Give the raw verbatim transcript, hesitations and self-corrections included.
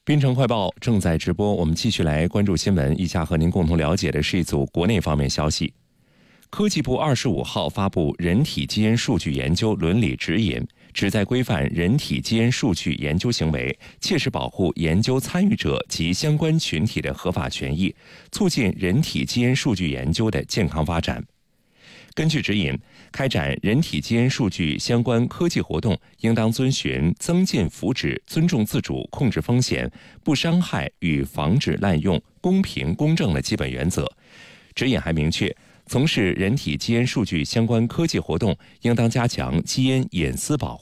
滨城快报正在直播，我们继续来关注新闻。以下和您共同了解的是一组国内方面消息。科技部二十五号发布《人体基因数据研究伦理指引》，旨在规范人体基因数据研究行为，切实保护研究参与者及相关群体的合法权益，促进人体基因数据研究的健康发展。根据指引，开展人体基因数据相关科技活动，应当遵循增进福祉、尊重自主、控制风险、不伤害与防止滥用、公平公正的基本原则。指引还明确，从事人体基因数据相关科技活动，应当加强基因隐私保护。